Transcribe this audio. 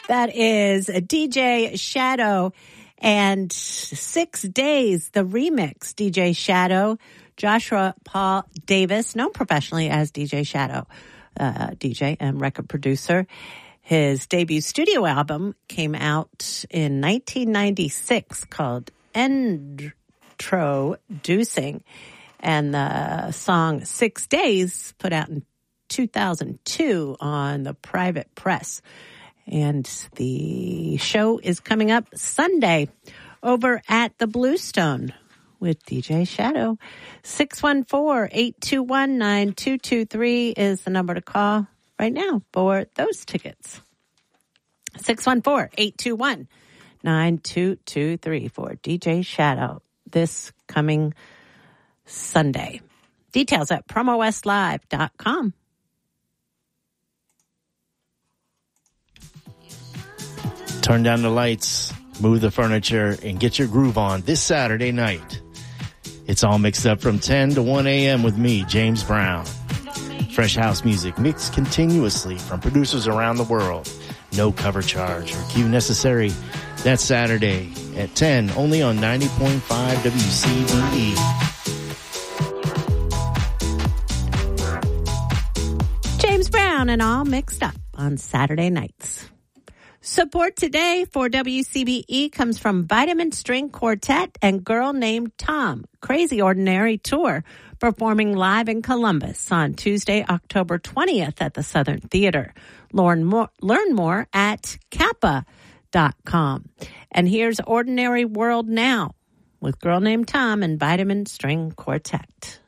That is DJ Shadow and 6 Days, the remix. DJ Shadow, Joshua Paul Davis, known professionally as DJ Shadow, DJ and record producer. His debut studio album came out in 1996 called Introducing, and the song 6 Days put out in 2002 on the Private Press. And the show is coming up Sunday over at the Bluestone with DJ Shadow. 614-821-9223 is the number to call right now for those tickets. 614-821-9223 for DJ Shadow this coming Sunday. Details at promowestlive.com. Turn down the lights, move the furniture, and get your groove on this Saturday night. It's all mixed up from 10 to 1 a.m. with me, James Brown. Fresh house music mixed continuously from producers around the world. No cover charge or queue necessary. That's Saturday at 10, only on 90.5 WCBE. James Brown and all mixed up on Saturday nights. Support today for WCBE comes from Vitamin String Quartet and Girl Named Tom, Crazy Ordinary Tour, performing live in Columbus on Tuesday, October 20th at the Southern Theater. Learn more at kappa.com. And here's Ordinary World Now with Girl Named Tom and Vitamin String Quartet.